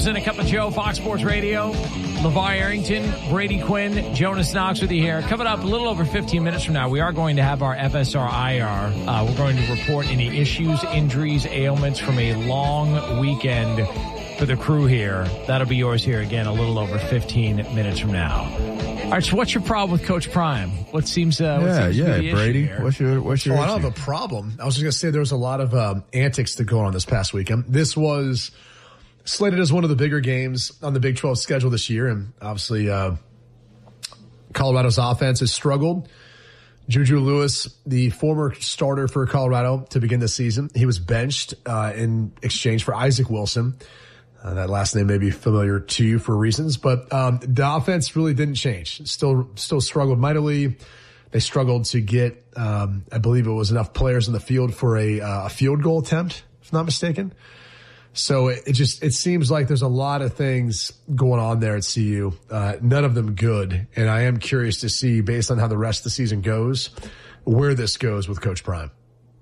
and a Cup of Joe, Fox Sports Radio. LeVar Arrington, Brady Quinn, Jonas Knox with you here. Coming up a little over 15 minutes from now, we are going to have our FSR IR. We're going to report any issues, injuries, ailments from a long weekend for the crew here. That'll be yours here again a little over 15 minutes from now. All right, so what's your problem with Coach Prime? What seems to be Brady? What's your issue? I don't have a problem. I was just going to say there was a lot of antics to go on this past weekend. This was slated as one of the bigger games on the Big 12 schedule this year, and obviously Colorado's offense has struggled. Juju Lewis, the former starter for Colorado to begin the season, he was benched in exchange for Isaac Wilson. That last name may be familiar to you for reasons, but the offense really didn't change. Still struggled mightily. They struggled to get, I believe it was enough players in the field for a field goal attempt, if not mistaken. So it seems like there's a lot of things going on there at CU, none of them good. And I am curious to see, based on how the rest of the season goes, where this goes with Coach Prime.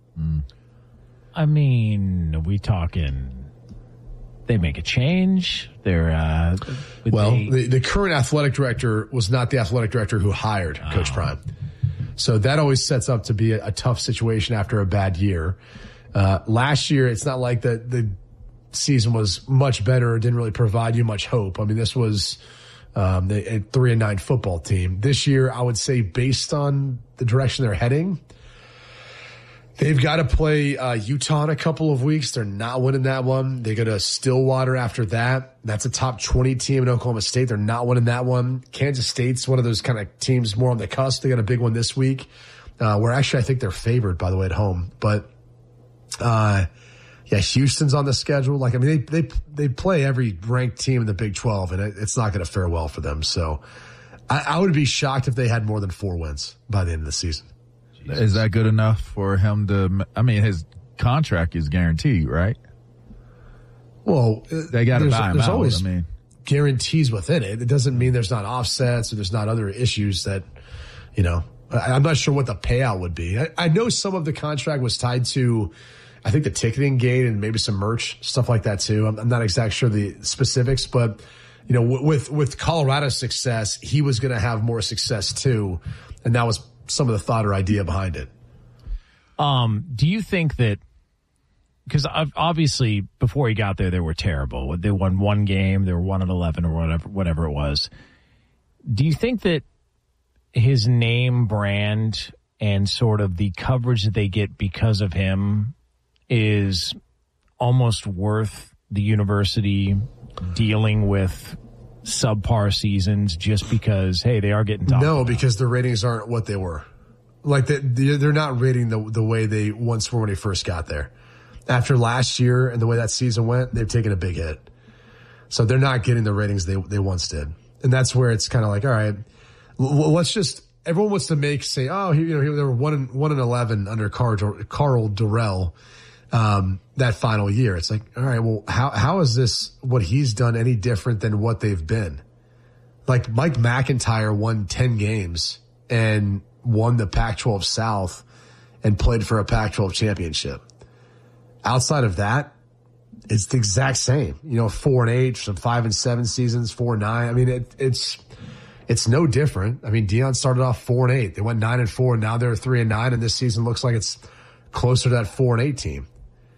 I mean, are we talking they make a change? The current athletic director was not the athletic director who hired Coach Prime. So that always sets up to be a tough situation after a bad year. Last year, it's not like the season was much better or didn't really provide you much hope. I mean, this was a 3-9 football team. This year, I would say based on the direction they're heading, they've got to play Utah in a couple of weeks. They're not winning that one. They go to Stillwater after that. That's a top 20 team in Oklahoma State. They're not winning that one. Kansas State's one of those kind of teams more on the cusp. They got a big one this week, where actually I think they're favored, by the way, at home. But Houston's on the schedule. Like, I mean, they play every ranked team in the Big 12, and it's not going to fare well for them. So I would be shocked if they had more than 4 wins by the end of the season. Is that good enough for him to – I mean, his contract is guaranteed, right? Well, they got to buy him out. Always guarantees within it. It doesn't mean there's not offsets or there's not other issues that, I'm not sure what the payout would be. I know some of the contract was tied to, I think, the ticketing gate and maybe some merch, stuff like that too. I'm not exactly sure the specifics, but, with Colorado's success, he was going to have more success too. And that was some of the thought or idea behind it. Do you think that, because obviously before he got there, they were terrible. They won one game, they were 1-11 or whatever it was. Do you think that his name brand and sort of the coverage that they get because of him is almost worth the university dealing with subpar seasons just because, hey, they are getting top? No, because the ratings aren't what they were. Like, they're not rating the way they once were when he first got there. After last year and the way that season went, they've taken a big hit. So they're not getting the ratings they once did. And that's where it's kind of like, all right, let's just, everyone wants to say, oh, they were 1-11 under Karl Dorrell, that final year. It's like, all right, well, how is this, what he's done, any different than what they've been? Like, Mike McIntyre won 10 games and won the Pac-12 South and played for a Pac-12 championship. Outside of that, it's the exact same. 4-8, some 5-7 seasons, 4-9. I mean, it's no different. I mean, Deion started off 4-8. They went 9-4, and now they're 3-9, and this season looks like it's closer to that 4-8 team.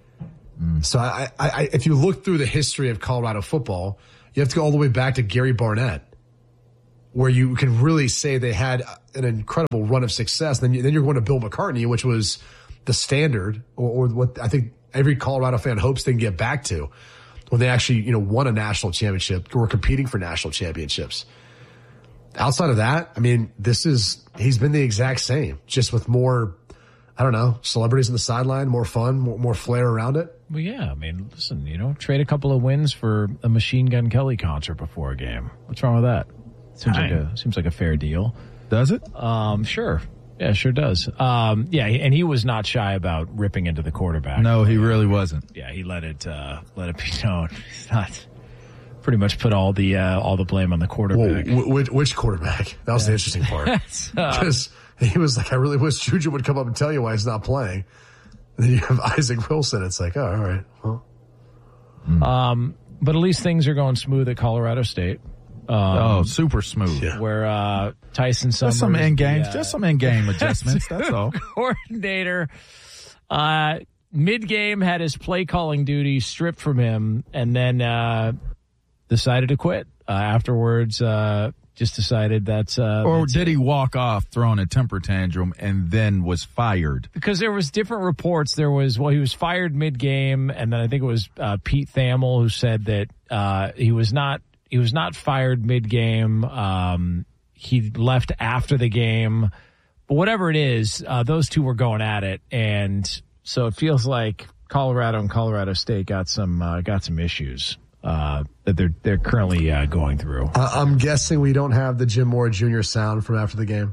So I if you look through the history of Colorado football, you have to go all the way back to Gary Barnett, where you can really say they had an incredible run of success. Then you're going to Bill McCartney, which was the standard, or what I think every Colorado fan hopes they can get back to, when they actually won a national championship, were competing for national championships. Outside of that, I mean, he's been the exact same, just with more, I don't know, celebrities on the sideline, more fun, more flair around it. Well, yeah. I mean, listen, trade a couple of wins for a Machine Gun Kelly concert before a game. What's wrong with that? Seems like a fair deal. Does it? Sure. Yeah, sure does. And he was not shy about ripping into the quarterback. No, he really wasn't. Yeah, he let it be known. He's not. Pretty much put all the blame on the quarterback. Well, which quarterback? That was the interesting part. Because he was like, I really wish Juju would come up and tell you why he's not playing. And then you have Isaac Wilson. It's like, oh, all right. Well. But at least things are going smooth at Colorado State. Super smooth. Yeah. Where Tyson Summers, Just some in-game adjustments. That's all. Coordinator, mid-game had his play calling duties stripped from him, and then decided to quit. Afterwards, just decided did he walk off throwing a temper tantrum and then was fired? Because there was different reports. He was fired mid-game, and then I think it was Pete Thamel who said that he was not fired mid-game. He left after the game. But whatever it is, those two were going at it, and so it feels like Colorado and Colorado State got some issues that they're currently going through. I'm guessing we don't have the Jim Moore Jr. sound from after the game.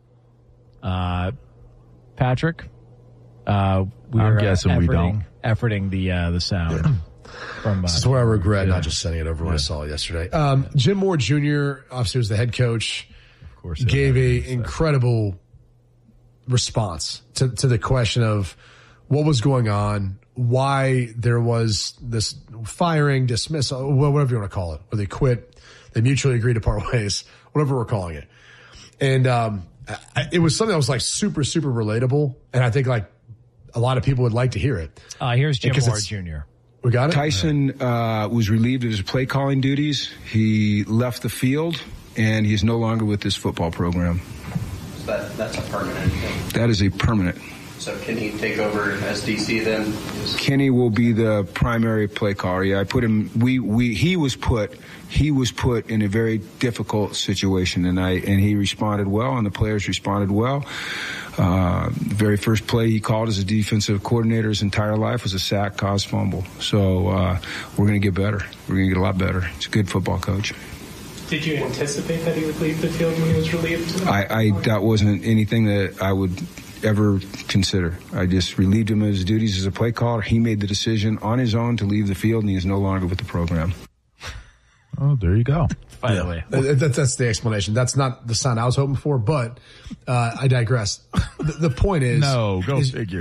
Patrick, I'm guessing we don't. Efforting the sound. Yeah. From, this is where I regret not just sending it over when I saw it yesterday. Jim Moore Jr. obviously was the head coach. Of course, gave a incredible response to the question of what was going on, why there was this firing, dismissal, whatever you want to call it, where they quit, they mutually agreed to part ways, whatever we're calling it. And it was something that was like super, super relatable, and I think like a lot of people would like to hear it. Here's Jim Moore Jr. We got it? Tyson was relieved of his play calling duties. He left the field, and he's no longer with this football program. So that's a permanent thing. That is a permanent. So can he take over as DC then? Kenny will be the primary play caller. Yeah, I put him. He was put in a very difficult situation, and he responded well, and the players responded well. The very first play he called as a defensive coordinator his entire life was a sack, caused fumble. So we're going to get better. We're going to get a lot better. He's a good football coach. Did you anticipate that he would leave the field when he was relieved? That wasn't anything that I would ever consider. I just relieved him of his duties as a play caller. He made the decision on his own to leave the field, and he is no longer with the program. Oh, there you go. By the way, that's the explanation. That's not the sound I was hoping for, but I digress. The point is, figure.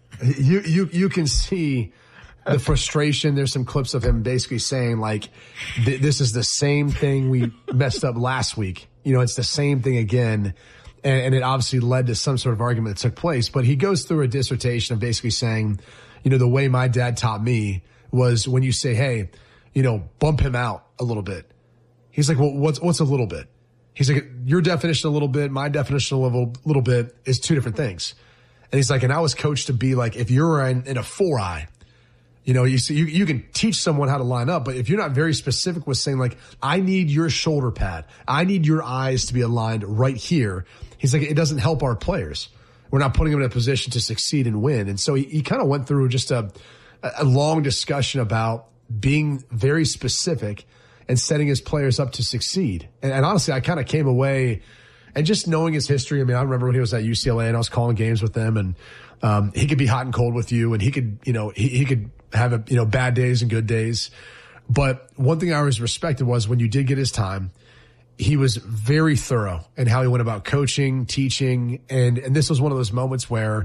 You can see the frustration. There's some clips of him basically saying like, "This is the same thing we messed up last week. You know, it's the same thing again." And it obviously led to some sort of argument that took place. But he goes through a dissertation of basically saying, you know, the way my dad taught me was when you say, hey, you know, bump him out a little bit. He's like, well, what's a little bit? He's like, your definition a little bit, my definition a little bit is two different things. And he's like, and I was coached to be like, if you're in a 4-eye, you know, you can teach someone how to line up, but if you're not very specific with saying like, I need your shoulder pad, I need your eyes to be aligned right here. He's like, it doesn't help our players. We're not putting them in a position to succeed and win. And so he kind of went through just a long discussion about being very specific and setting his players up to succeed. And honestly, I kind of came away and just knowing his history. I mean, I remember when he was at UCLA and I was calling games with him, and he could be hot and cold with you, and he could, you know, he could have bad days and good days. But one thing I always respected was when you did get his time, he was very thorough in how he went about coaching, teaching, and this was one of those moments where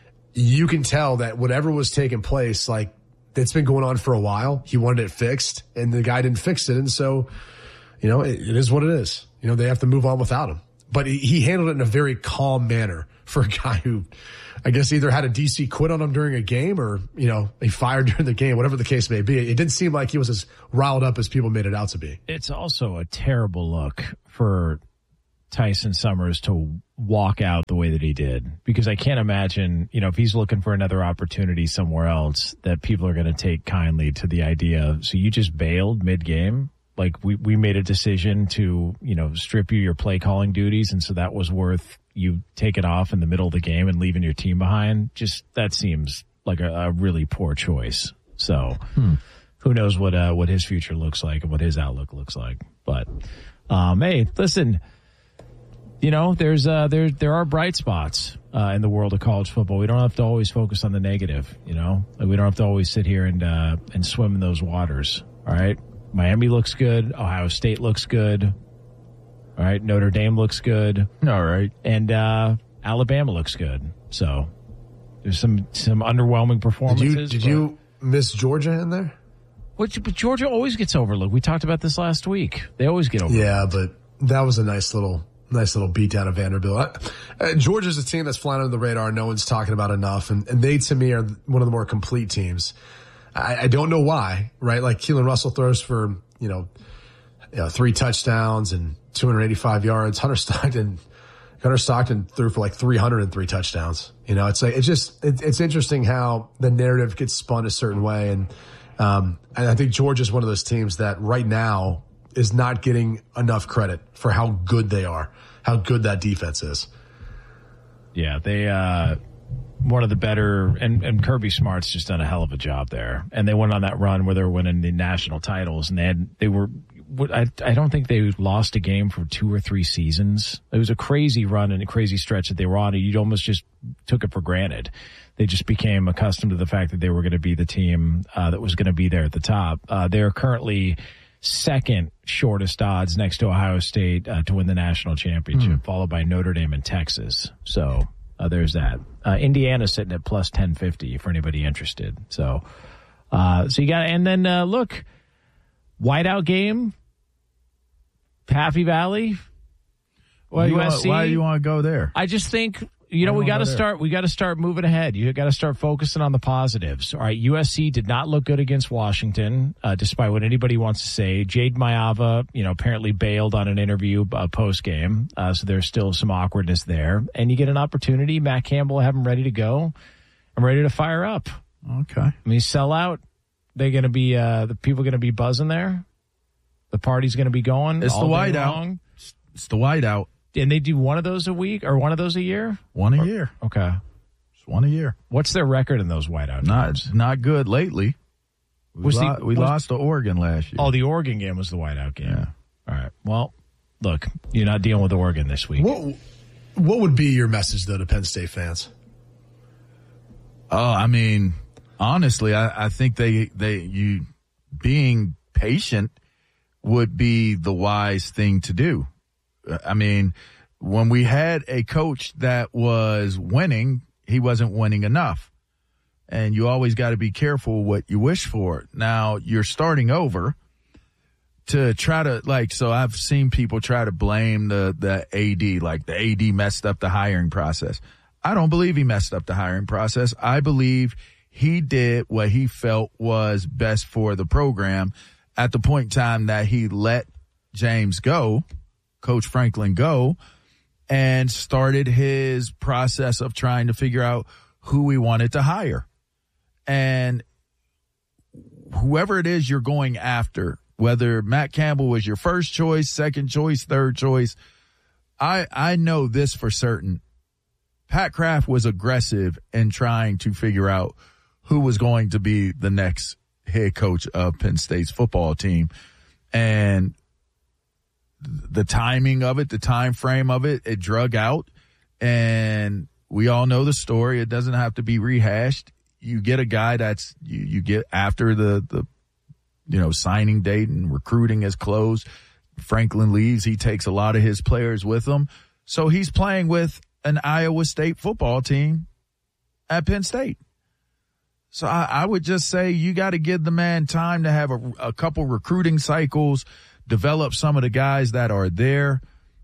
you can tell that whatever was taking place, like, it's been going on for a while. He wanted it fixed, and the guy didn't fix it. And so, you know, it is what it is. You know, they have to move on without him. But he handled it in a very calm manner for a guy who, I guess, either had a DC quit on him during a game or, you know, he fired during the game, whatever the case may be. It didn't seem like he was as riled up as people made it out to be. It's also a terrible look for Tyson Summers to walk out the way that he did, because I can't imagine, you know, if he's looking for another opportunity somewhere else, that people are going to take kindly to the idea. So you just bailed mid-game? Like we made a decision to, you know, strip you your play calling duties, and so that was worth you taking off in the middle of the game and leaving your team behind. Just that seems like a really poor choice. So who knows what his future looks like and what his outlook looks like. But hey, listen, you know, there are bright spots in the world of college football. We don't have to always focus on the negative. You know, like we don't have to always sit here and swim in those waters. All right. Miami looks good. Ohio State looks good. All right. Notre Dame looks good. All right. And Alabama looks good. So there's some underwhelming performances. Did you miss Georgia in there? But Georgia always gets overlooked. We talked about this last week. They always get overlooked. Yeah, but that was a nice little beat down of Vanderbilt. Georgia's a team that's flying under the radar. No one's talking about enough. And they, to me, are one of the more complete teams. I don't know why, right? Like Keelan Russell throws for, 3 touchdowns and 285 yards. Hunter Stockton threw for like 303 touchdowns. It's interesting how the narrative gets spun a certain way. And I think Georgia's one of those teams that right now is not getting enough credit for how good they are, how good that defense is. Yeah, they one of the better, and Kirby Smart's just done a hell of a job there. And they went on that run where they were winning the national titles, and I don't think they lost a game for 2 or 3 seasons. It was a crazy run and a crazy stretch that they were on, and you'd almost just took it for granted. They just became accustomed to the fact that they were going to be the team that was going to be there at the top. They're currently second shortest odds next to Ohio State to win the national championship, followed by Notre Dame and Texas. So there's that. Indiana's sitting at plus 1050 for anybody interested. So you got, and then look, whiteout game, Happy Valley, USC. Why do you want to go there? I just think, we got to start moving ahead. You got to start focusing on the positives. All right. USC did not look good against Washington, despite what anybody wants to say. Jade Mayava, apparently bailed on an interview post game. So there's still some awkwardness there, and you get an opportunity. Matt Campbell, have him ready to go. I'm ready to fire up. Okay. Sell out. They're going to be, the people going to be buzzing there. The party's going to be going. It's the whiteout. It's the whiteout. And they do one of those a week or one of those a year? One a year. Okay. Just one a year. What's their record in those whiteout games? Not good lately. We lost to Oregon last year. Oh, the Oregon game was the whiteout game. Yeah. All right. Well, look, you're not dealing with Oregon this week. What would be your message, though, to Penn State fans? Honestly, I think you being patient would be the wise thing to do. When we had a coach that was winning, he wasn't winning enough. And you always got to be careful what you wish for. Now, you're starting over to try to, so I've seen people try to blame the AD, like the AD messed up the hiring process. I don't believe he messed up the hiring process. I believe he did what he felt was best for the program at the point in time that he let James go, Coach Franklin go, and started his process of trying to figure out who he wanted to hire. And whoever it is you're going after, whether Matt Campbell was your first choice, second choice, third choice, I know this for certain. Pat Kraft was aggressive in trying to figure out who was going to be the next head coach of Penn State's football team. And the timing of it, the time frame of it, it drug out. And we all know the story. It doesn't have to be rehashed. You get a guy that's you get after the signing date and recruiting is closed. Franklin leaves. He takes a lot of his players with him. So he's playing with an Iowa State football team at Penn State. So I would just say you got to give the man time to have a couple recruiting cycles, develop some of the guys that are there,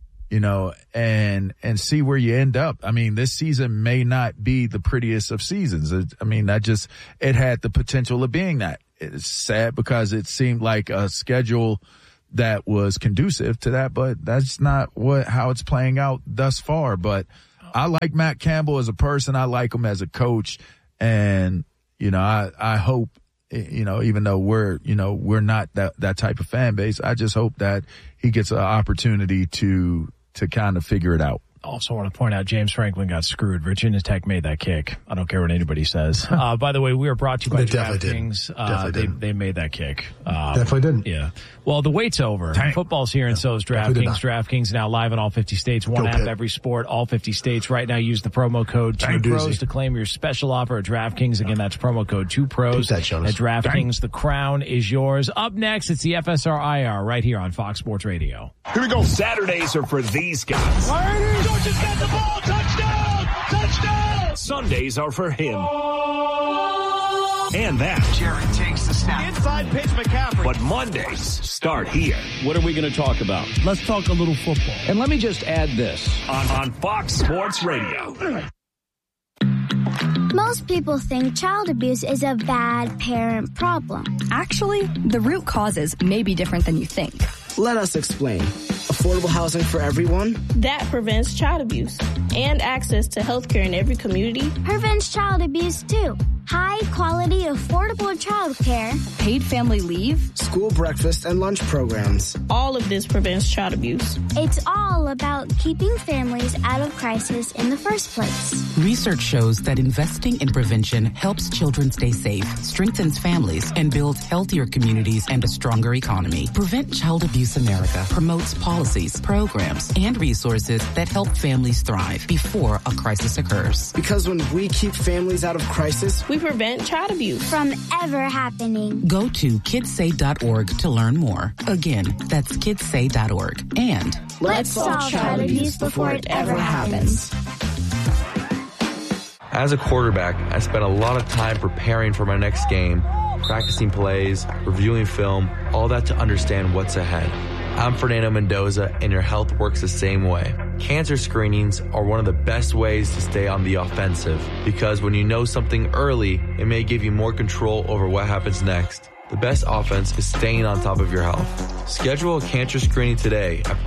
and see where you end up. This season may not be the prettiest of seasons. It had the potential of being that. It's sad because it seemed like a schedule that was conducive to that, but that's not how it's playing out thus far. But I like Matt Campbell as a person. I like him as a coach. And, I hope, even though we're not that type of fan base, I just hope that he gets an opportunity to kind of figure it out. Also want to point out James Franklin got screwed. Virginia Tech made that kick. I don't care what anybody says. By the way, we are brought to you by DraftKings. They made that kick. Definitely didn't. Yeah. Well, the wait's over. Football's here, and so is DraftKings. DraftKings now live in all 50 states. One app, every sport, all 50 states. Right now, use the promo code 2pros to claim your special offer at DraftKings. Again, that's promo code 2pros at DraftKings. The crown is yours. Up next, it's the FSR IR right here on Fox Sports Radio. Here we go. Saturdays are for these guys. Georgia's got the ball. Touchdown! Touchdown! Sundays are for him. And that. Jared takes the snap. Inside pitch McCaffrey. But Mondays start here. What are we going to talk about? Let's talk a little football. And let me just add this. On Fox Sports Radio. Most people think child abuse is a bad parent problem. Actually, the root causes may be different than you think. Let us explain. Affordable housing for everyone? That prevents child abuse. And access to health care in every community. Prevents child abuse, too. High quality, affordable child care. Paid family leave. School breakfast and lunch programs. All of this prevents child abuse. It's all about keeping families out of crisis in the first place. Research shows that investing in prevention helps children stay safe, strengthens families, and builds healthier communities and a stronger economy. Prevent Child Abuse America promotes policies, programs, and resources that help families thrive before a crisis occurs. Because when we keep families out of crisis, we prevent child abuse from ever happening. Go to kidssay.org to learn more. Again, that's kidssay.org. And let's solve child abuse before it ever happens. As a quarterback, I spent a lot of time preparing for my next game, practicing plays, reviewing film, all that to understand what's ahead. I'm Fernando Mendoza, and your health works the same way. Cancer screenings are one of the best ways to stay on the offensive, because when you know something early, it may give you more control over what happens next. The best offense is staying on top of your health. Schedule a cancer screening today at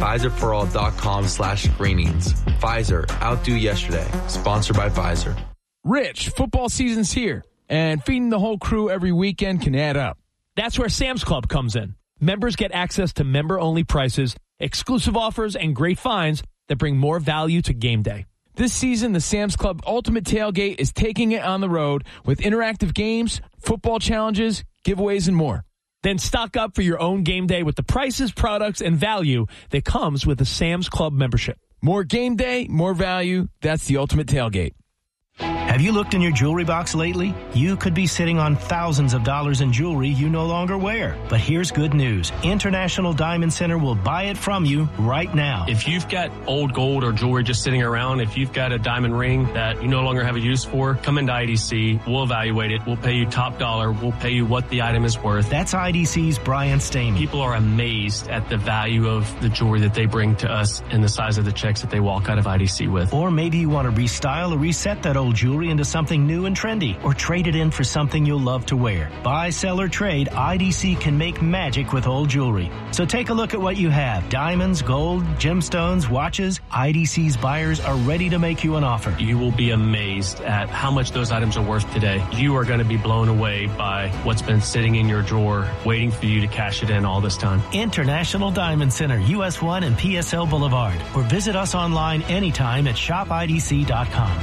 PfizerForAll.com/screenings. Pfizer, outdo yesterday. Sponsored by Pfizer. Rich, football season's here, and feeding the whole crew every weekend can add up. That's where Sam's Club comes in. Members get access to member-only prices, exclusive offers, and great finds that bring more value to game day. This season, the Sam's Club Ultimate Tailgate is taking it on the road with interactive games, football challenges, giveaways, and more. Then stock up for your own game day with the prices, products, and value that comes with a Sam's Club membership. More game day, more value. That's the Ultimate Tailgate. Have you looked in your jewelry box lately? You could be sitting on thousands of dollars in jewelry you no longer wear. But here's good news. International Diamond Center will buy it from you right now. If you've got old gold or jewelry just sitting around, if you've got a diamond ring that you no longer have a use for, come into IDC. We'll evaluate it. We'll pay you top dollar. We'll pay you what the item is worth. That's IDC's Brian Stamey. People are amazed at the value of the jewelry that they bring to us and the size of the checks that they walk out of IDC with. Or maybe you want to restyle or reset that old jewelry into something new and trendy, or trade it in for something you'll love to wear. Buy, sell, or trade, IDC can make magic with old jewelry. So take a look at what you have. Diamonds, gold, gemstones, watches. IDC's buyers are ready to make you an offer. You will be amazed at how much those items are worth today. You are going to be blown away by what's been sitting in your drawer, waiting for you to cash it in all this time. International Diamond Center, US 1 and PSL Boulevard. Or visit us online anytime at shopidc.com.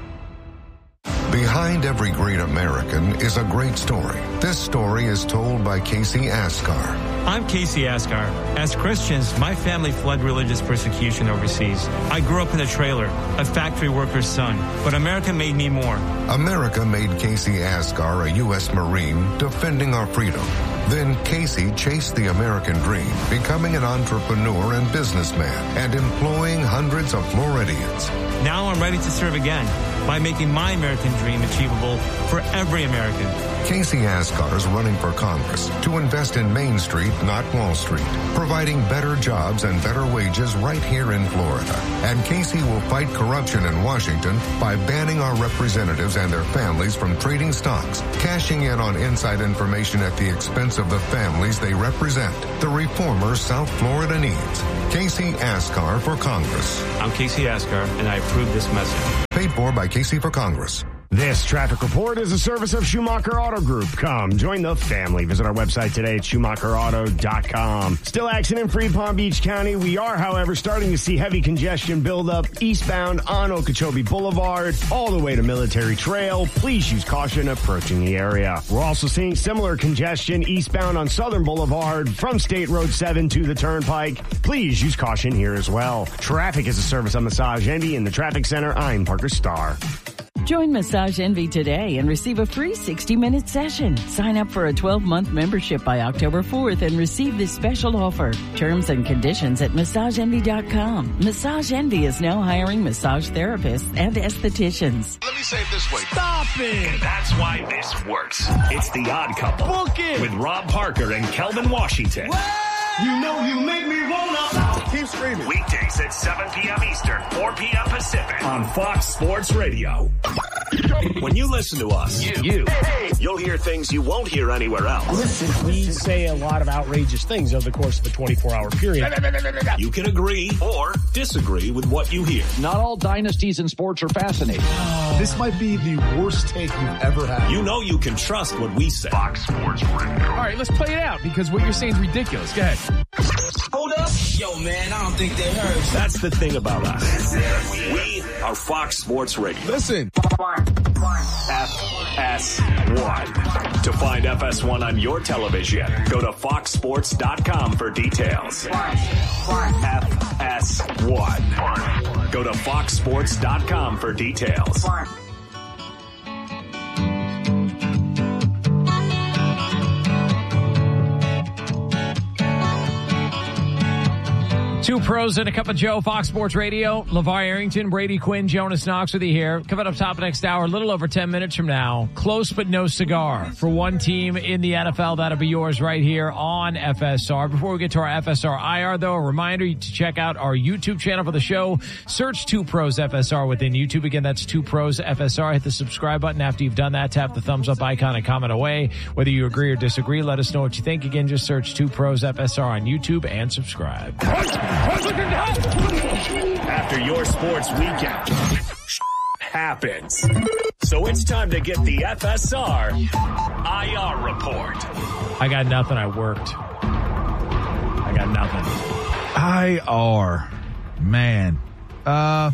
Behind every great American is a great story. This story is told by Casey Askar. I'm Casey Askar. As Christians, my family fled religious persecution overseas. I grew up in a trailer, a factory worker's son, but America made me more. America made Casey Askar a U.S. Marine defending our freedom. Then Casey chased the American dream, becoming an entrepreneur and businessman and employing hundreds of Floridians. Now I'm ready to serve again by making my American dream achievable for every American. Casey Askar is running for Congress to invest in Main Street, not Wall Street, providing better jobs and better wages right here in Florida. And Casey will fight corruption in Washington by banning our representatives and their families from trading stocks, cashing in on inside information at the expense of the families they represent. The reformers South Florida needs. Casey Askar for Congress. I'm Casey Askar, and I approve this message. Paid for by Casey for Congress. This traffic report is a service of Schumacher Auto Group. Come, join the family. Visit our website today at SchumacherAuto.com. Still accident-free Palm Beach County. We are, however, starting to see heavy congestion build up eastbound on Okeechobee Boulevard all the way to Military Trail. Please use caution approaching the area. We're also seeing similar congestion eastbound on Southern Boulevard from State Road 7 to the Turnpike. Please use caution here as well. Traffic is a service of Massage Envy in the Traffic Center. I'm Parker Starr. Join Massage Envy today and receive a free 60-minute session. Sign up for a 12-month membership by October 4th and receive this special offer. Terms and conditions at MassageEnvy.com. Massage Envy is now hiring massage therapists and estheticians. Let me say it this way. Stop it! And that's why this works. It's The Odd Couple. Book it! With Rob Parker and Kelvin Washington. What? You know you make me wanna. Keep screaming. Weekdays at 7 p.m. Eastern, 4 p.m. Pacific on Fox Sports Radio. When you listen to us, you'll hear things you won't hear anywhere else. We say a lot of outrageous things over the course of a 24-hour period. You can agree or disagree with what you hear. Not all dynasties in sports are fascinating. This might be the worst take you've ever had. You know you can trust what we say. Fox Sports Radio. All right, let's play it out because what you're saying is ridiculous. Go ahead. Hold up. Yo, man, I don't think they heard. That's the thing about us. We are Fox Sports Radio. Listen. FS1. To find FS1 on your television, go to foxsports.com for details. FS1. Go to foxsports.com for details. Two pros and a cup of Joe, Fox Sports Radio. LeVar Arrington, Brady Quinn, Jonas Knox with you here. Coming up top of next hour, a little over 10 minutes from now. Close but no cigar for one team in the NFL. That'll be yours right here on FSR. Before we get to our FSR IR, though, a reminder to check out our YouTube channel for the show. Search Two Pros FSR within YouTube. Again, that's Two Pros FSR. Hit the subscribe button. After you've done that, tap the thumbs up icon and comment away. Whether you agree or disagree, let us know what you think. Again, just search Two Pros FSR on YouTube and subscribe. After your sports weekend happens. So it's time to get the FSR IR report. I got nothing. I worked. I got nothing. IR. Man. I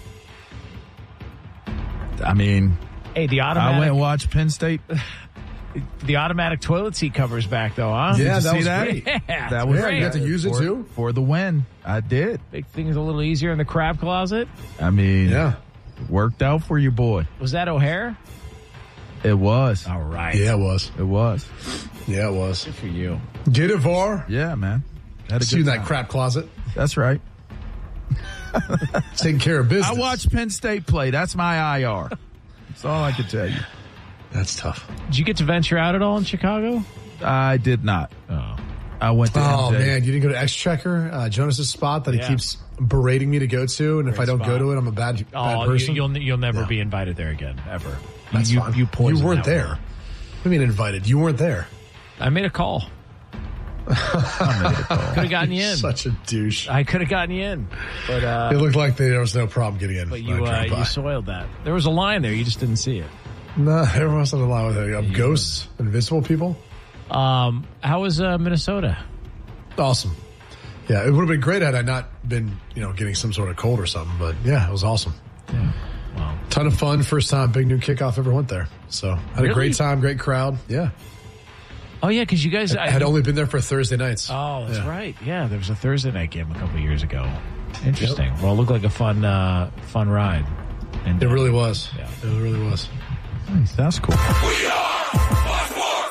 mean, hey, the automatic. I went and watched Penn State. The automatic toilet seat cover's back, though, huh? Yeah, Did you see that? Great. Yeah, that was great. You got to use it, too? For the win. I did. Make things a little easier in the crab closet. I mean, yeah, worked out for you, boy. Was that O'Hare? It was. All right. Yeah, it was. It was. Yeah, it was. Good for you. Get it, VAR? Yeah, man. Had a good time. That crap closet. That's right. Taking care of business. I watched Penn State play. That's my IR. That's all I can tell you. That's tough. Did you get to venture out at all in Chicago? I did not. Oh. I went to MJ. Man, you didn't go to X-Checker, Jonas's spot that he keeps berating me to go to, and if I don't go to it, I'm a bad person. You'll never be invited there again, ever. That's fine. You weren't there. What do you mean invited? You weren't there. I made a call. Could have gotten you in. Such a douche. I could have gotten you in, but it looked like there was no problem getting in. But you soiled that. There was a line there. You just didn't see it. No, everyone else had a line with it. Ghosts, invisible people. How was Minnesota? Awesome. Yeah, it would have been great had I not been, getting some sort of cold or something. But yeah, it was awesome. Yeah. Wow. Ton of fun. First time Big Noon Kickoff ever went there. So had a great time, great crowd. Yeah. Oh, yeah, because you guys... I had only been there for Thursday nights. Oh, that's right. Yeah, there was a Thursday night game a couple of years ago. Interesting. Yep. Well, it looked like a fun ride. And it really was. Yeah. It really was. Nice. That's cool. We are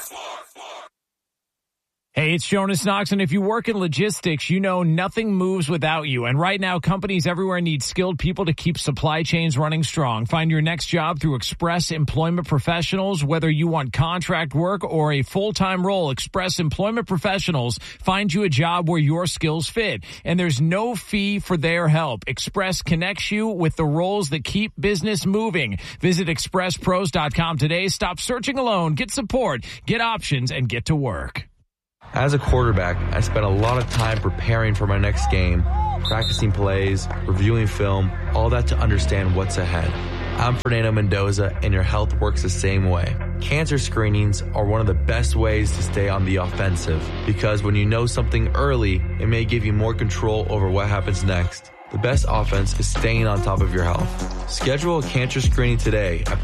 Hey, it's Jonas Knox, and if you work in logistics, you know nothing moves without you. And right now, companies everywhere need skilled people to keep supply chains running strong. Find your next job through Express Employment Professionals. Whether you want contract work or a full-time role, Express Employment Professionals find you a job where your skills fit. And there's no fee for their help. Express connects you with the roles that keep business moving. Visit expresspros.com today. Stop searching alone. Get support, get options, and get to work. As a quarterback, I spent a lot of time preparing for my next game, practicing plays, reviewing film, all that to understand what's ahead. I'm Fernando Mendoza, and your health works the same way. Cancer screenings are one of the best ways to stay on the offensive, because when you know something early, it may give you more control over what happens next. The best offense is staying on top of your health. Schedule a cancer screening today at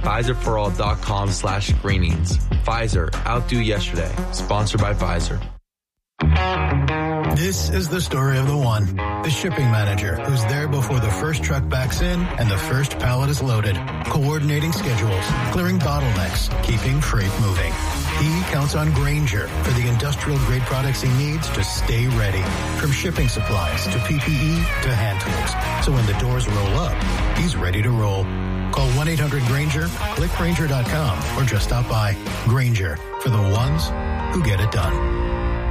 Pfizerforall.com/screenings. Pfizer, outdo yesterday. Sponsored by Pfizer. This is the story of the one, the shipping manager who's there before the first truck backs in and the first pallet is loaded, coordinating schedules, clearing bottlenecks, keeping freight moving. He counts on Grainger for the industrial-grade products he needs to stay ready, from shipping supplies to PPE to hand tools. So when the doors roll up, he's ready to roll. Call 1-800-GRAINGER, click Grainger.com, or just stop by. Grainger, for the ones who get it done.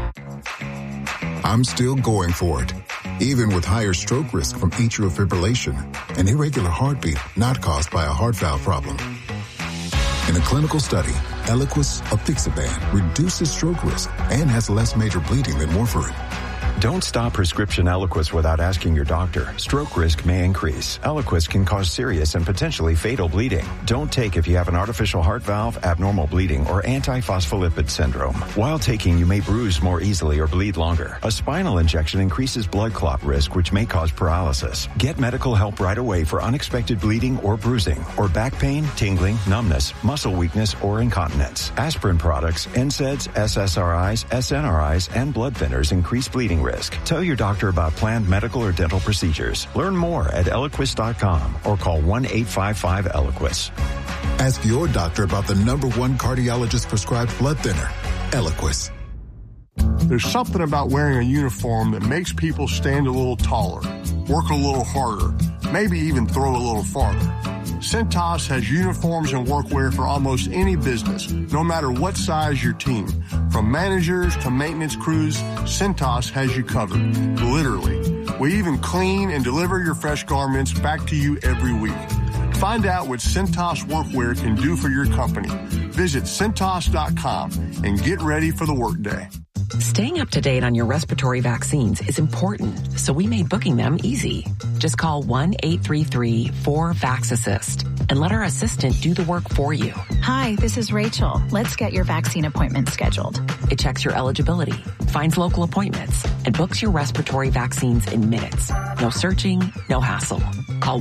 I'm still going for it, even with higher stroke risk from atrial fibrillation, an irregular heartbeat not caused by a heart valve problem. In a clinical study, Eliquis apixaban reduces stroke risk and has less major bleeding than warfarin. Don't stop prescription Eliquis without asking your doctor. Stroke risk may increase. Eliquis can cause serious and potentially fatal bleeding. Don't take if you have an artificial heart valve, abnormal bleeding, or antiphospholipid syndrome. While taking, you may bruise more easily or bleed longer. A spinal injection increases blood clot risk, which may cause paralysis. Get medical help right away for unexpected bleeding or bruising, or back pain, tingling, numbness, muscle weakness, or incontinence. Aspirin products, NSAIDs, SSRIs, SNRIs, and blood thinners increase bleeding risk. Tell your doctor about planned medical or dental procedures. Learn more at Eliquis.com or call 1-855-ELIQUIS. Ask your doctor about the #1 cardiologist prescribed blood thinner, Eliquis. There's something about wearing a uniform that makes people stand a little taller, work a little harder, maybe even throw a little farther. Cintas has uniforms and workwear for almost any business, no matter what size your team. From managers to maintenance crews, Cintas has you covered, literally. We even clean and deliver your fresh garments back to you every week. Find out what Cintas workwear can do for your company. Visit Cintas.com and get ready for the workday. Staying up to date on your respiratory vaccines is important, so we made booking them easy. Just call 1-833-4-VAX-ASSIST and let our assistant do the work for you. Hi, this is Rachel. Let's get your vaccine appointment scheduled. It checks your eligibility, finds local appointments, and books your respiratory vaccines in minutes. No searching, no hassle. Call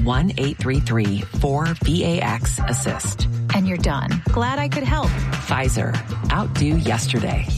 1-833-4-VAX-ASSIST. And you're done. Glad I could help. Pfizer. Outdo yesterday.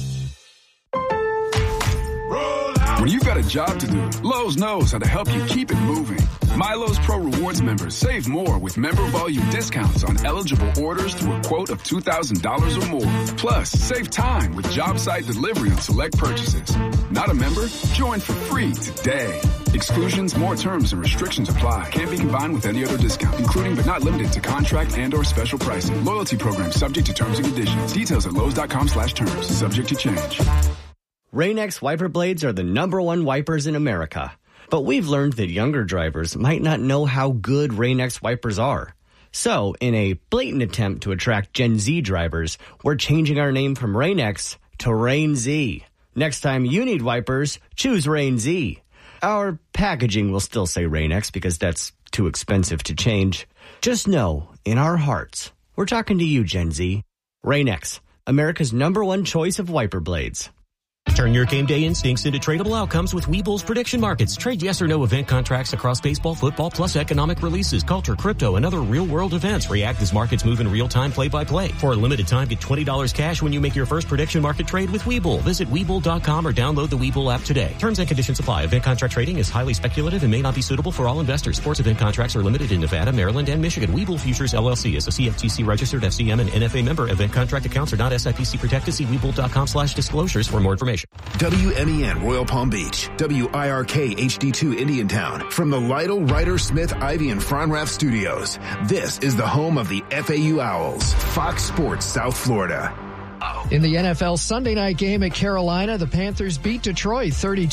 When you've got a job to do, Lowe's knows how to help you keep it moving. My Lowe's Pro Rewards members save more with member volume discounts on eligible orders through a quote of $2,000 or more. Plus, save time with job site delivery on select purchases. Not a member? Join for free today. Exclusions, more terms, and restrictions apply. Can't be combined with any other discount, including but not limited to contract and or special pricing. Loyalty program subject to terms and conditions. Details at Lowe's.com/terms. Subject to change. Rain-X wiper blades are the #1 wipers in America. But we've learned that younger drivers might not know how good Rain-X wipers are. So, in a blatant attempt to attract Gen Z drivers, we're changing our name from Rain-X to Rain-Z. Next time you need wipers, choose Rain-Z. Our packaging will still say Rain-X because that's too expensive to change. Just know, in our hearts, we're talking to you, Gen Z. Rain-X, America's #1 choice of wiper blades. Turn your game day instincts into tradable outcomes with Webull's prediction markets. Trade yes or no event contracts across baseball, football, plus economic releases, culture, crypto, and other real-world events. React as markets move in real time, play-by-play. For a limited time, get $20 cash when you make your first prediction market trade with Webull. Visit Webull.com or download the Webull app today. Terms and conditions apply. Event contract trading is highly speculative and may not be suitable for all investors. Sports event contracts are limited in Nevada, Maryland, and Michigan. Webull Futures LLC is a CFTC-registered FCM and NFA member. Event contract accounts are not SIPC protected. See Webull.com/disclosures for more information. WMEN Royal Palm Beach, WIRK HD2 Indiantown. From the Lytle, Ryder, Smith, Ivy, and Fronrath Studios, this is the home of the FAU Owls, Fox Sports South Florida. In the NFL Sunday night game at Carolina, the Panthers beat Detroit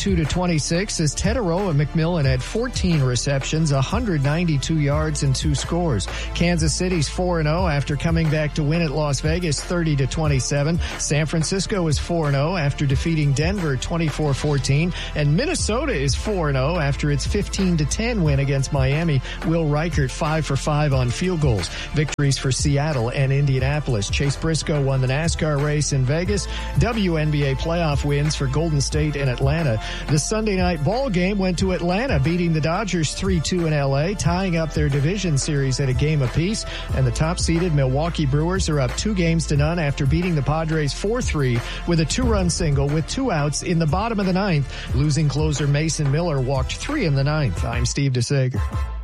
32-26 as Teteroa McMillan had 14 receptions, 192 yards, and 2 scores. Kansas City's 4-0 after coming back to win at Las Vegas 30-27. San Francisco is 4-0 after defeating Denver 24-14. And Minnesota is 4-0 after its 15-10 win against Miami. Will Reichert 5 for 5 on field goals. Victories for Seattle and Indianapolis. Chase Briscoe won the NASCAR All-Star race in Vegas. WNBA playoff wins for Golden State and Atlanta. The Sunday night ball game went to Atlanta, beating the Dodgers 3-2 in L.A., tying up their division series at a game apiece. And the top-seeded Milwaukee Brewers are up 2-0 after beating the Padres 4-3 with a 2-run single with 2 outs in the bottom of the ninth. Losing closer Mason Miller walked 3 in the ninth. I'm Steve DeSager.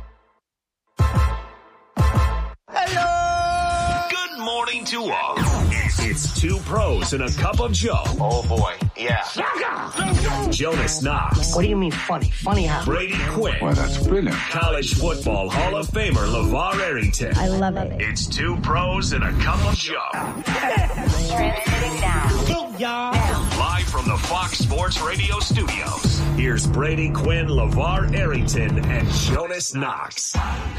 Good morning to all. It's 2 pros and a cup of Joe. Oh boy, yeah. Jonas Knox. What do you mean funny? Funny how? Brady Quinn. Well, that's brilliant. College football Hall of Famer LeVar Arrington. I love it. It's 2 pros and a cup of Joe. Transmitting now. Go, y'all. Live from the Fox Sports Radio studios. Here's Brady Quinn, LeVar Arrington, and Jonas Knox.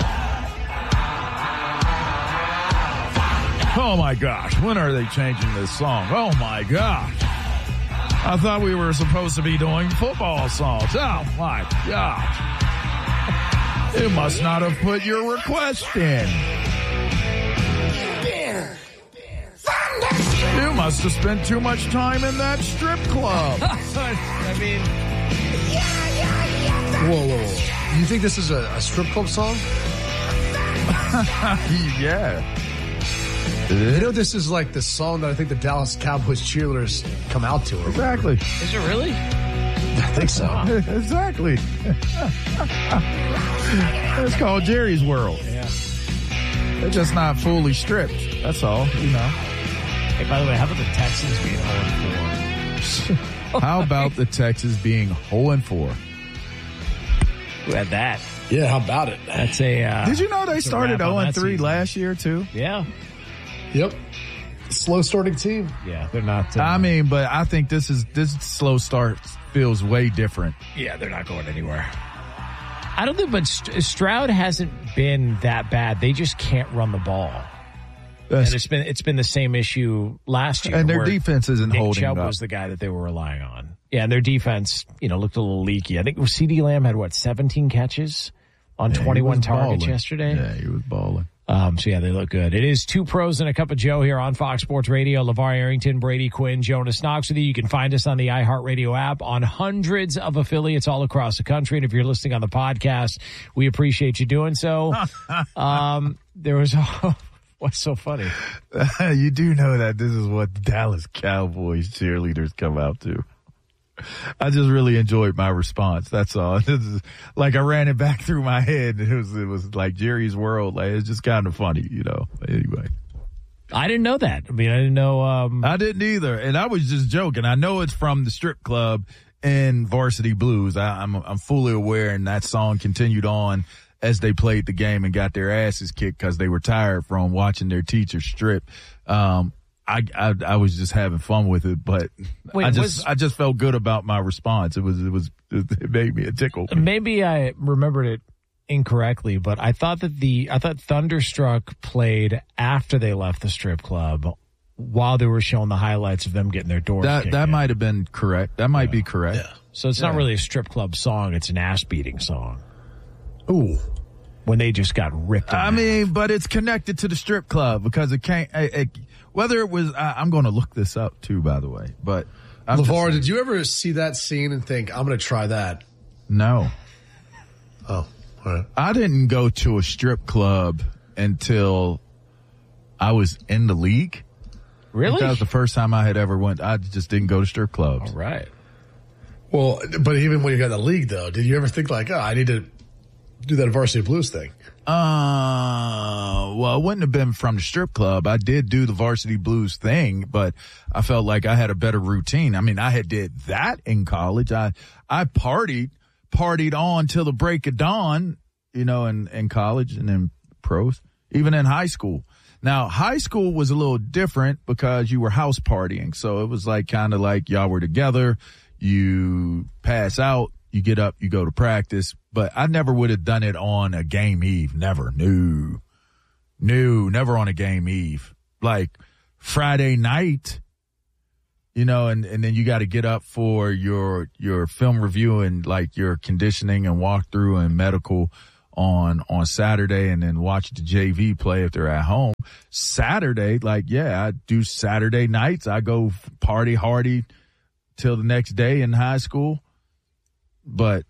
Oh, my gosh. When are they changing this song? Oh, my gosh. I thought we were supposed to be doing football songs. Oh, my gosh. You must not have put your request in. You must have spent too much time in that strip club. I mean... Whoa. You think this is a strip club song? Yeah. You know, this is like the song that I think the Dallas Cowboys cheerleaders come out to. Exactly. Is it really? I think so. Exactly. It's called Jerry's World. Yeah. They're just not fully stripped. That's all, you know. Hey, by the way, how about the Texans being 0-4? How about the Texans being 0-4? Who had that? Yeah, how about it? That's a... Did you know they started 0-3 last year, too? Yeah. Yep. Slow starting team. Yeah, they're not... I mean, but I think this slow start feels way different. Yeah, they're not going anywhere. I don't think, but Stroud hasn't been that bad. They just can't run the ball. And it's been the same issue last year. And their defense isn't Nick holding Chubb up. was the guy that they were relying on. Yeah, and their defense, looked a little leaky. I think CeeDee Lamb had, 17 catches on 21 targets yesterday? Yeah, he was balling. So, yeah, they look good. It is 2 pros and a cup of Joe here on Fox Sports Radio. LeVar Arrington, Brady Quinn, Jonas Knox with you. You can find us on the iHeartRadio app on hundreds of affiliates all across the country. And if you're listening on the podcast, we appreciate you doing so. There was... What's so funny? You do know that this is what Dallas Cowboys cheerleaders come out to. I just really enjoyed my response. That's all. Like I ran it back through my head. It was like Jerry's World. Like it's just kind of funny, Anyway, I didn't know that. I mean, I didn't know. I didn't either, and I was just joking. I know it's from the strip club in Varsity Blues. I'm fully aware, and that song continued on as they played the game and got their asses kicked because they were tired from watching their teacher strip. I was just having fun with it, but I just felt good about my response. It made me a tickle. Maybe I remembered it incorrectly, but I thought Thunderstruck played after they left the strip club while they were showing the highlights of them getting their doors kicked that in. might have been correct. That might be correct. Yeah. So it's not really a strip club song. It's an ass beating song. Ooh. When they just got ripped. I mean, but it's connected to the strip club because it can't, whether it was, I'm going to look this up too, by the way, but. LeVar, did you ever see that scene and think, I'm going to try that? No. Oh, all right. I didn't go to a strip club until I was in the league. Really? That was the first time I had ever went. I just didn't go to strip clubs. All right. Well, but even when you got in the league, though, did you ever think like, I need to do that Varsity Blues thing? Well, it wouldn't have been from the strip club. I did do the Varsity Blues thing, but I felt like I had a better routine. I mean, I had did that in college. I partied on till the break of dawn, in college and in pros, even in high school. Now, high school was a little different because you were house partying. So it was like kind of like y'all were together. You pass out, you get up, you go to practice. But I never would have done it on a game eve. Never. No, never on a game eve. Like Friday night, and then you got to get up for your film review and like your conditioning and walkthrough and medical on Saturday and then watch the JV play if they're at home. Saturday, I do Saturday nights. I go party hardy till the next day in high school, but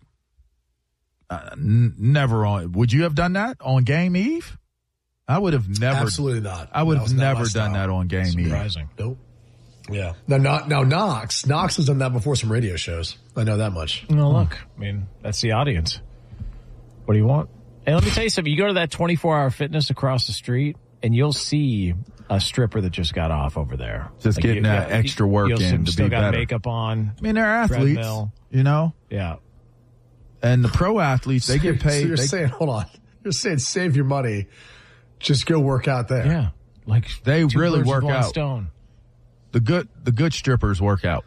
never on. Would you have done that on game eve? I would have never. Absolutely not. I would have never done that on game eve. Surprising. Nope. Yeah. Now Knox has done that before some radio shows. I know that much. No, look. I mean, that's the audience. What do you want? Hey, let me tell you something. You go to that 24-hour fitness across the street, and you'll see a stripper that just got off over there. Just getting that extra work in to be better. Still got makeup on. I mean, they're athletes, you know? Yeah. And the pro athletes, they get paid. So you're saying, hold on. You're saying save your money. Just go work out there. Yeah. Like they really work out. Stone. The good strippers work out.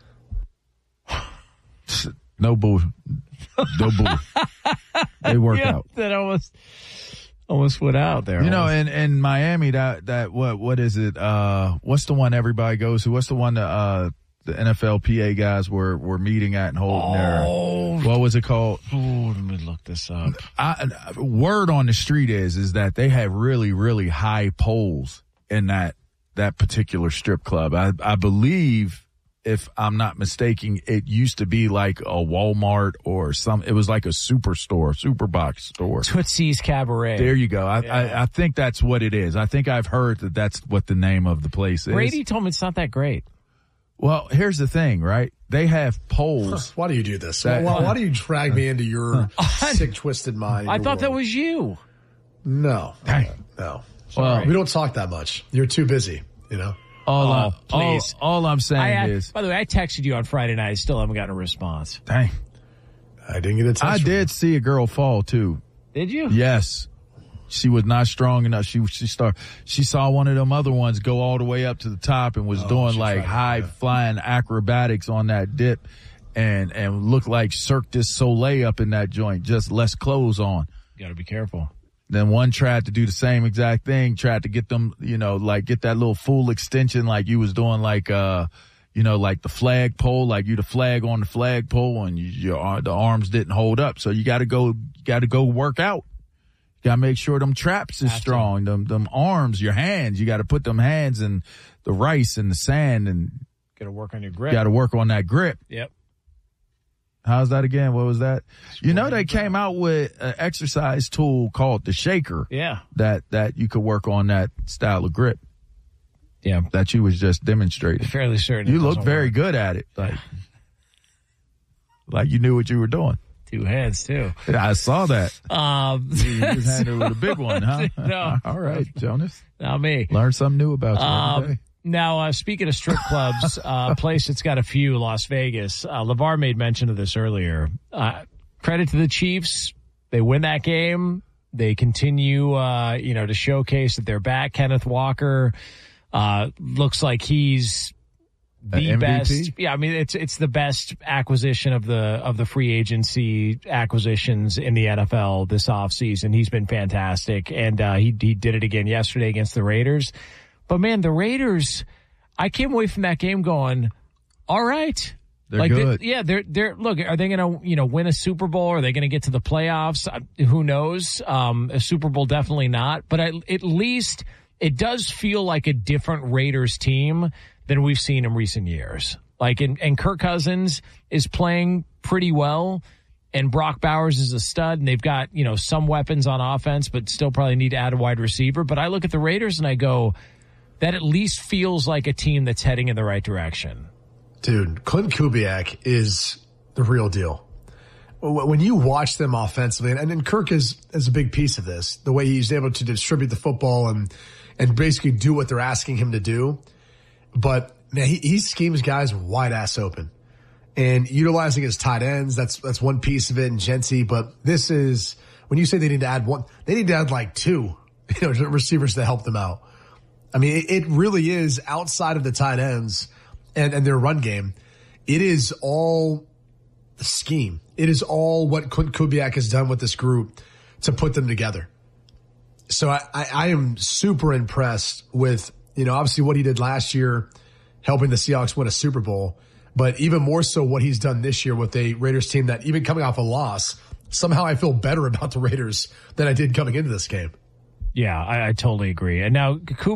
No bull. No bull. They work out. That almost went out there. You know, in Miami, that what is it? What's the one everybody goes to? What's the one that the NFLPA guys were meeting at and holding there? What was it called? Oh, let me look this up. Word on the street is that they have really, really high poles in that particular strip club. I believe, if I'm not mistaken, it used to be like a Walmart or it was like a superstore, Superbox store. Tootsie's Cabaret. There you go. I think that's what it is. I think I've heard that's what the name of the place is. Brady told me it's not that great. Well, here's the thing, right? They have poles. Why do you do this? Why do you drag me into your sick, twisted mind? I thought that was you. No. No. Well, we don't talk that much. You're too busy, you know? Please. All I'm saying is... By the way, I texted you on Friday night. I still haven't gotten a response. Dang. I didn't get a text. I did see a girl fall, too. Did you? Yes. She was not strong enough. She saw one of them other ones go all the way up to the top and was doing like high flying acrobatics on that dip and looked like Cirque du Soleil up in that joint, just less clothes on. You got to be careful. Then one tried to do the same exact thing, tried to get them, get that little full extension like you was doing like like the flag pole, like you the flag on the flag pole and the arms didn't hold up. So you got to go work out. You got to make sure them traps is strong. Them arms, your hands, you got to put them hands in the rice and the sand and got to work on your grip. Got to work on that grip. Yep. How's that again? What was that? They came out with an exercise tool called the shaker. Yeah. That you could work on that style of grip. Yeah. That you was just demonstrating. Fairly certain. You look very good at it. Like you knew what you were doing. 2 hands too. I saw that. You just handled with a big one, huh? No. All right, Jonas. Not me. Learn something new about you every day. Now, speaking of strip clubs, a place that's got a few, Las Vegas. LeVar made mention of this earlier. Credit to the Chiefs. They win that game. They continue, to showcase that they're back. Kenneth Walker looks like he's the best. Yeah, I mean, it's the best acquisition of the free agency acquisitions in the NFL this offseason. He's been fantastic, and he did it again yesterday against the Raiders. But man, the Raiders, I came away from that game going, all right. They're good. They're look, are they going to, win a Super Bowl? Are they going to get to the playoffs? Who knows? A Super Bowl, definitely not. But at least it does feel like a different Raiders team than we've seen in recent years. And Kirk Cousins is playing pretty well. And Brock Bowers is a stud, and they've got, some weapons on offense, but still probably need to add a wide receiver. But I look at the Raiders and I go, that at least feels like a team that's heading in the right direction. Dude, Clint Kubiak is the real deal. When you watch them offensively, and Kirk is a big piece of this, the way he's able to distribute the football and basically do what they're asking him to do. But man, he schemes guys wide ass open. And utilizing his tight ends, that's one piece of it, and Gentry. But this is, when you say they need to add one, they need to add like 2, receivers to help them out. I mean, it really is outside of the tight ends and their run game. It is all the scheme. It is all what Kubiak has done with this group to put them together. So I am super impressed with, obviously what he did last year, helping the Seahawks win a Super Bowl, but even more so what he's done this year with a Raiders team that, even coming off a loss, somehow I feel better about the Raiders than I did coming into this game. Yeah, I totally agree. And now Cooper